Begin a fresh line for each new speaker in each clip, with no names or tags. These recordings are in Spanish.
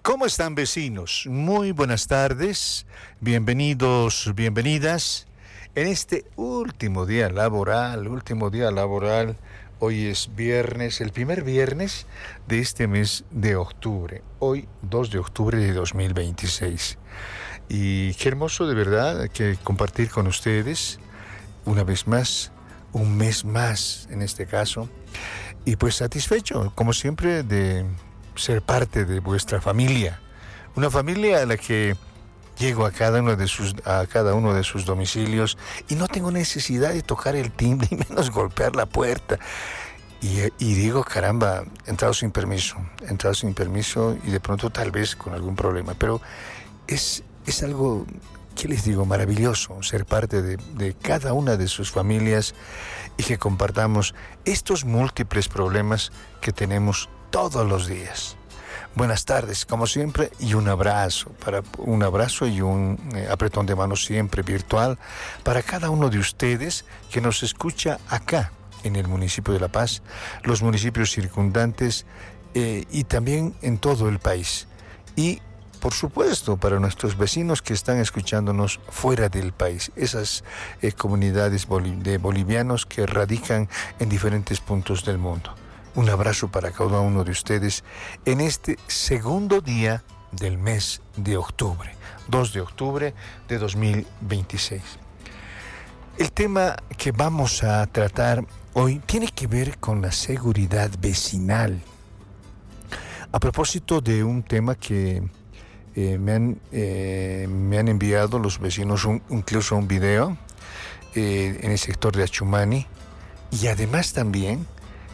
¿Cómo están, vecinos? Muy buenas tardes, bienvenidos, bienvenidas. En este último día laboral, hoy es viernes, el primer viernes de este mes de octubre, hoy 2 de octubre de 2026. Y qué hermoso de verdad que compartir con ustedes una vez más, un mes más en este caso, y pues satisfecho, como siempre, de ser parte de vuestra familia, una familia a la que llego a cada uno de sus domicilios y no tengo necesidad de tocar el timbre y menos golpear la puerta. Y digo, caramba, he entrado sin permiso y de pronto tal vez con algún problema, pero es algo, ¿qué les digo? Maravilloso ser parte de cada una de sus familias y que compartamos estos múltiples problemas que tenemos todos los días. Buenas tardes, como siempre, y un abrazo y un apretón de manos siempre virtual para cada uno de ustedes que nos escucha acá en el municipio de La Paz, los municipios circundantes y también en todo el país. Y por supuesto, para nuestros vecinos que están escuchándonos fuera del país, esas comunidades de bolivianos que radican en diferentes puntos del mundo. Un abrazo para cada uno de ustedes en este segundo día del mes de octubre, 2 de octubre de 2026. El tema que vamos a tratar hoy tiene que ver con la seguridad vecinal. A propósito de un tema que me han enviado los vecinos incluso un video en el sector de Achumani, y además también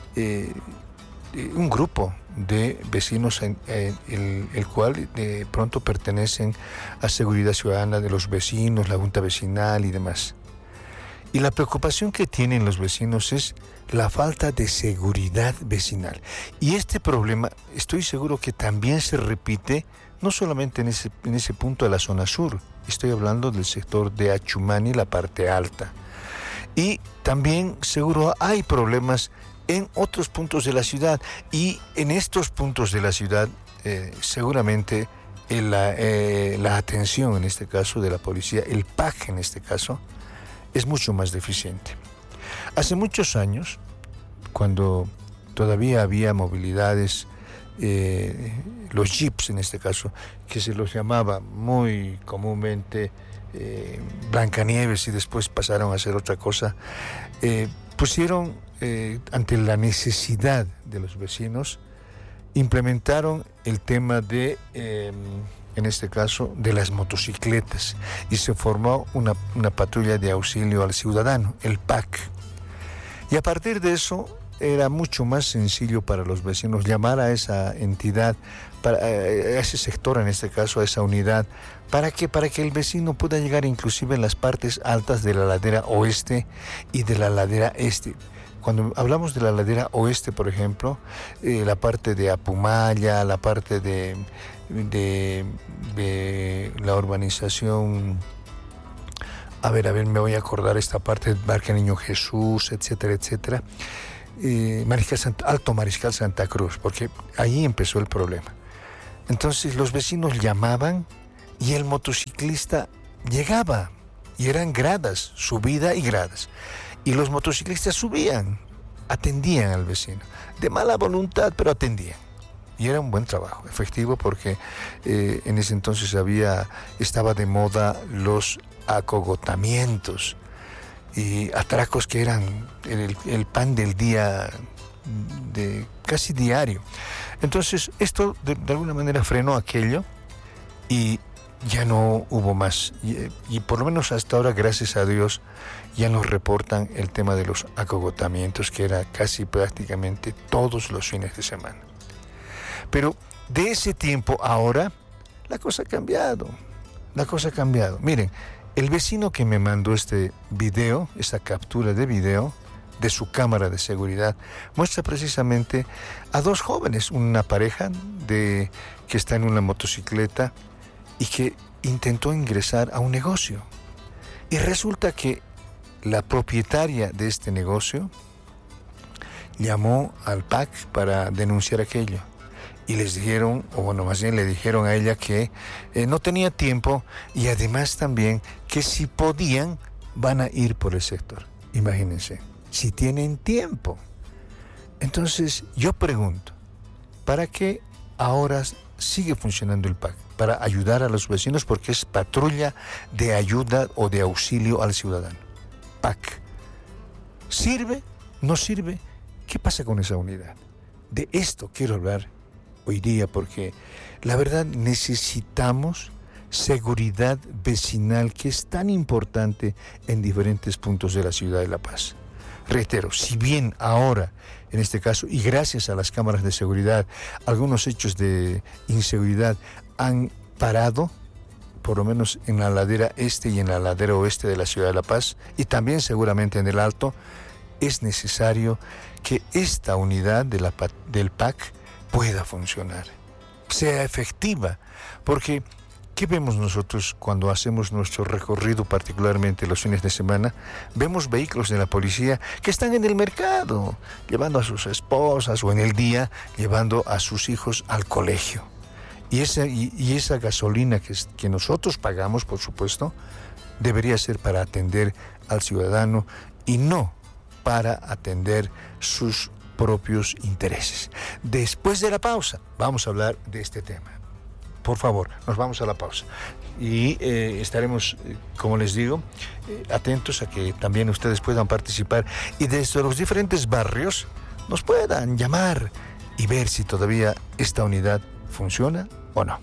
un grupo de vecinos el cual de pronto pertenecen a Seguridad Ciudadana de los vecinos, la Junta Vecinal y demás. Y la preocupación que tienen los vecinos es la falta de seguridad vecinal. Y este problema estoy seguro que también se repite no solamente en ese punto de la zona sur, estoy hablando del sector de Achumani, la parte alta. Y también seguro hay problemas en otros puntos de la ciudad, y en estos puntos de la ciudad seguramente la atención en este caso de la policía, el PAC en este caso, es mucho más deficiente. Hace muchos años, cuando todavía había movilidades, los jeeps en este caso, que se los llamaba muy comúnmente Blancanieves y después pasaron a ser otra cosa, pusieron ante la necesidad de los vecinos, implementaron el tema de, en este caso, de las motocicletas, y se formó una patrulla de auxilio al ciudadano, el PAC. Y a partir de eso era mucho más sencillo para los vecinos llamar a esa entidad, a ese sector en este caso, a esa unidad, para que el vecino pueda llegar inclusive en las partes altas de la ladera oeste y de la ladera este. Cuando hablamos de la ladera oeste, por ejemplo, la parte de Apumaya, la parte de la urbanización, a ver, me voy a acordar esta parte del Parque Niño Jesús, etcétera, etcétera, Alto Mariscal Santa Cruz, porque ahí empezó el problema. Entonces los vecinos llamaban y el motociclista llegaba, y eran gradas, subida y gradas. Y los motociclistas subían, atendían al vecino, de mala voluntad, pero atendían. Y era un buen trabajo, efectivo, porque en ese entonces estaba de moda los acogotamientos y atracos que eran el pan del día, de casi diario. Entonces esto de alguna manera frenó aquello y ya no hubo más, y por lo menos hasta ahora, gracias a Dios, ya nos reportan el tema de los acogotamientos, que era casi prácticamente todos los fines de semana. Pero de ese tiempo ahora la cosa ha cambiado. Miren, el vecino que me mandó este video, esta captura de video de su cámara de seguridad, muestra precisamente a dos jóvenes, una pareja que está en una motocicleta y que intentó ingresar a un negocio. Y resulta que la propietaria de este negocio llamó al PAC para denunciar aquello. y les dijeron, o bueno, más bien le dijeron a ella que no tenía tiempo y además también que si podían van a ir por el sector. Imagínense, si tienen tiempo. Entonces yo pregunto, ¿para qué ahora sigue funcionando el PAC? Para ayudar a los vecinos, porque es patrulla de ayuda o de auxilio al ciudadano. PAC. ¿Sirve? ¿No sirve? ¿Qué pasa con esa unidad? De esto quiero hablar hoy día, porque la verdad necesitamos seguridad vecinal, que es tan importante en diferentes puntos de la ciudad de La Paz. Reitero, si bien ahora, en este caso, y gracias a las cámaras de seguridad, algunos hechos de inseguridad han parado, por lo menos en la ladera este y en la ladera oeste de la ciudad de La Paz, y también seguramente en el Alto, es necesario que esta unidad del PAC pueda funcionar, sea efectiva, porque ¿qué vemos nosotros cuando hacemos nuestro recorrido, particularmente los fines de semana? Vemos vehículos de la policía que están en el mercado, llevando a sus esposas, o en el día llevando a sus hijos al colegio. Y esa gasolina que nosotros pagamos, por supuesto, debería ser para atender al ciudadano y no para atender sus propios intereses. Después de la pausa, vamos a hablar de este tema. Por favor, nos vamos a la pausa. Y estaremos, como les digo, atentos a que también ustedes puedan participar y desde los diferentes barrios nos puedan llamar y ver si todavía esta unidad funciona o no.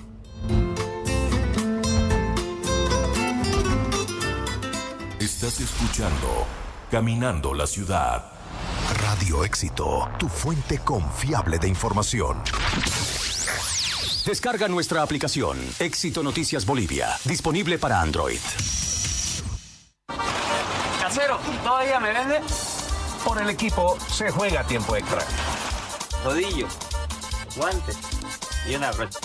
Estás escuchando Caminando la Ciudad.
Radio Éxito, tu fuente confiable de información.
Descarga nuestra aplicación Éxito Noticias Bolivia, disponible para Android.
Casero, ¿todavía me vende? Por el equipo se juega a tiempo extra.
Rodillo, guantes y una brocha.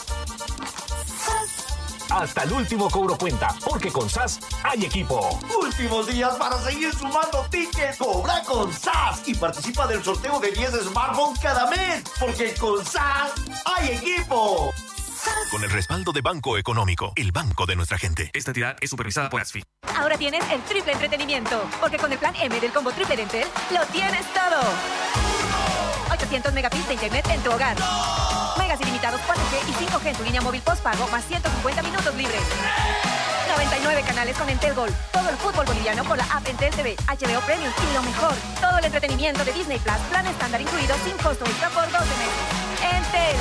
Hasta el último cobro cuenta, porque con SAS hay equipo.
Últimos días para seguir sumando tickets. Cobra con SAS y participa del sorteo de 10 smartphones cada mes, porque con SAS hay equipo.
Con el respaldo de Banco Económico, el banco de nuestra gente.
Esta entidad es supervisada por ASFI.
Ahora tienes el triple entretenimiento, porque con el plan M del combo triple de Entel, lo tienes todo. 800 megabits de internet en tu hogar. Megas ilimitados 4G y 5G en tu línea móvil postpago, más 150 minutos libres. 99 canales con Entel Gold. Todo el fútbol boliviano por la app Entel TV, HBO Premium y lo mejor, todo el entretenimiento de Disney Plus, plan estándar incluido sin costo extra por 12 meses. Entel.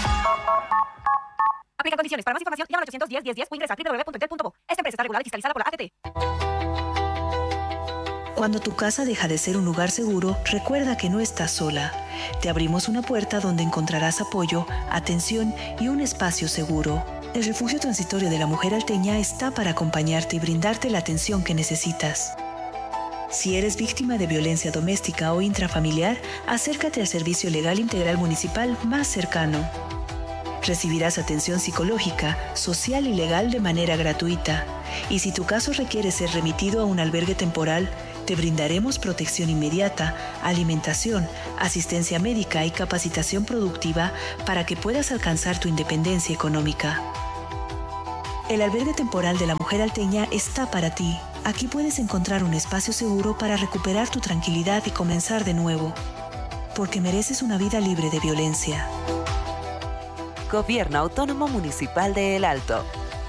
Aplica condiciones. Para más información, llama al 810-1010 o ingresa a www.entel.bo. Esta empresa está regulada y fiscalizada por la ATT.
Cuando tu casa deja de ser un lugar seguro, recuerda que no estás sola. Te abrimos una puerta donde encontrarás apoyo, atención y un espacio seguro. El Refugio Transitorio de la Mujer Alteña está para acompañarte y brindarte la atención que necesitas. Si eres víctima de violencia doméstica o intrafamiliar, acércate al Servicio Legal Integral Municipal más cercano. Recibirás atención psicológica, social y legal de manera gratuita. Y si tu caso requiere ser remitido a un albergue temporal, te brindaremos protección inmediata, alimentación, asistencia médica y capacitación productiva para que puedas alcanzar tu independencia económica. El albergue temporal de la Mujer Alteña está para ti. Aquí puedes encontrar un espacio seguro para recuperar tu tranquilidad y comenzar de nuevo. Porque mereces una vida libre de violencia.
Gobierno Autónomo Municipal de El Alto.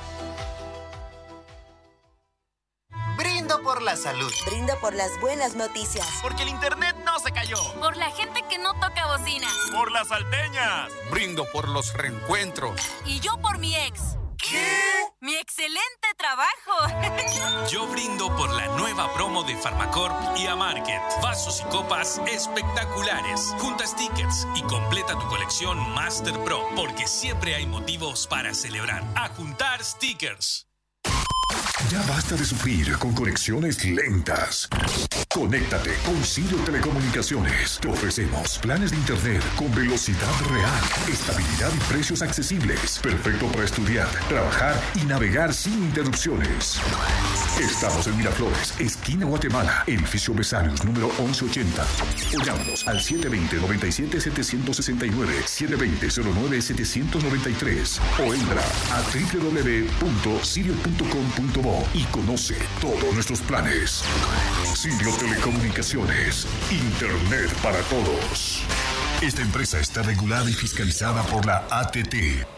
Brindo por la salud.
Brindo por las buenas noticias.
Porque el internet no se cayó.
Por la gente que no toca bocina.
Por las salteñas.
Brindo por los reencuentros.
Y yo por mi ex.
¿Qué?
¡Mi excelente trabajo!
Yo brindo por la nueva promo de Farmacorp y Amarket. Vasos y copas espectaculares. Junta stickers y completa tu colección Master Pro, porque siempre hay motivos para celebrar. A juntar stickers.
Ya basta de sufrir con conexiones lentas. Conéctate con Sirio Telecomunicaciones. Te ofrecemos planes de internet con velocidad real, estabilidad y precios accesibles. Perfecto para estudiar, trabajar y navegar sin interrupciones. Estamos en Miraflores, esquina Guatemala, edificio Besarios, número 1180. O llámanos al 720-97-769, 720-09-793. O entra a www.sirio.com.bo y conoce todos nuestros planes. Sirio Telecomunicaciones, Internet para todos. Esta empresa está regulada y fiscalizada por la ATT.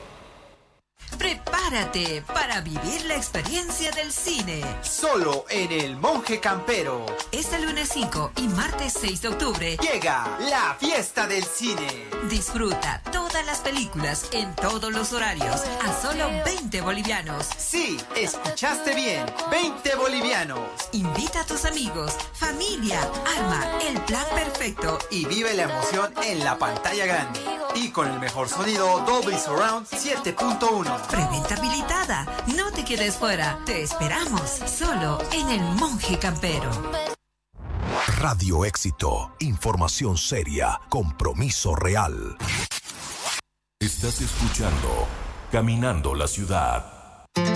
Prepárate para vivir la experiencia del cine.
Solo en El Monje Campero.
Este lunes 5 y martes 6 de octubre
llega la fiesta del cine.
Disfruta todas las películas en todos los horarios a solo 20 bolivianos.
Sí, escuchaste bien, 20 bolivianos.
Invita a tus amigos, familia, arma el plan perfecto
y vive la emoción en la pantalla grande. Y con el mejor sonido Dolby Surround 7.1.
Preventa habilitada. No te quedes fuera. Te esperamos solo en El Monje Campero.
Radio Éxito. Información seria. Compromiso real.
Estás escuchando Caminando la Ciudad.